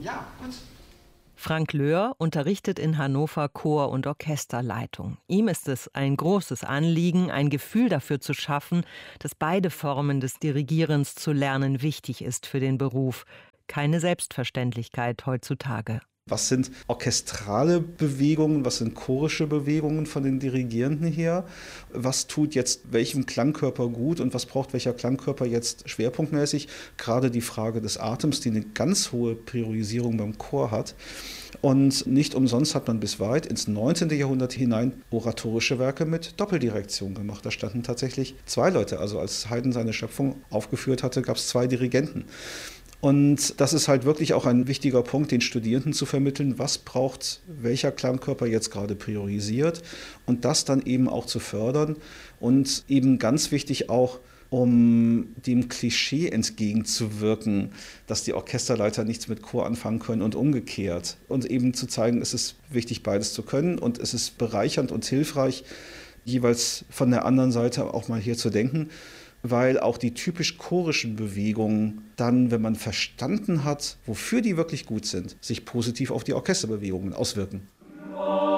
Ja, gut. Frank Löhr unterrichtet in Hannover Chor- und Orchesterleitung. Ihm ist es ein großes Anliegen, ein Gefühl dafür zu schaffen, dass beide Formen des Dirigierens zu lernen wichtig ist für den Beruf. Keine Selbstverständlichkeit heutzutage. Was sind orchestrale Bewegungen, was sind chorische Bewegungen von den Dirigierenden her? Was tut jetzt welchem Klangkörper gut und was braucht welcher Klangkörper jetzt schwerpunktmäßig? Gerade die Frage des Atems, die eine ganz hohe Priorisierung beim Chor hat. Und nicht umsonst hat man bis weit ins 19. Jahrhundert hinein oratorische Werke mit Doppeldirektion gemacht. Da standen tatsächlich zwei Leute. Also als Haydn seine Schöpfung aufgeführt hatte, gab es zwei Dirigenten. Und das ist halt wirklich auch ein wichtiger Punkt, den Studierenden zu vermitteln, was braucht welcher Klangkörper jetzt gerade priorisiert und das dann eben auch zu fördern und eben ganz wichtig auch, um dem Klischee entgegenzuwirken, dass die Orchesterleiter nichts mit Chor anfangen können und umgekehrt. Und eben zu zeigen, es ist wichtig, beides zu können und es ist bereichernd und hilfreich, jeweils von der anderen Seite auch mal hier zu denken, weil auch die typisch chorischen Bewegungen dann, wenn man verstanden hat, wofür die wirklich gut sind, sich positiv auf die Orchesterbewegungen auswirken.